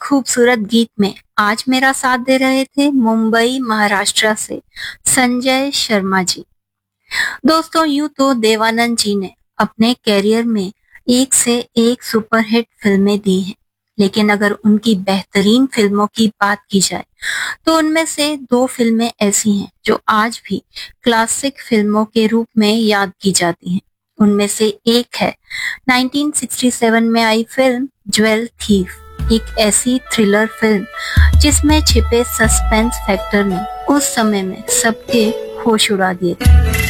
खूबसूरत गीत में आज मेरा साथ दे रहे थे मुंबई महाराष्ट्र से संजय शर्मा जी। दोस्तों, यूं तो देवानंद जी ने अपने कैरियर में एक से एक सुपरहिट फिल्में दी हैं, लेकिन अगर उनकी बेहतरीन फिल्मों की बात की जाए तो उनमें से दो फिल्में ऐसी हैं जो आज भी क्लासिक फिल्मों के रूप में याद की जाती हैं। उनमें से एक है 1967 में आई फिल्म ज्वेल थीफ, एक ऐसी थ्रिलर फिल्म जिसमें छिपे सस्पेंस फैक्टर ने उस समय में सबके होश उड़ा दिए थे।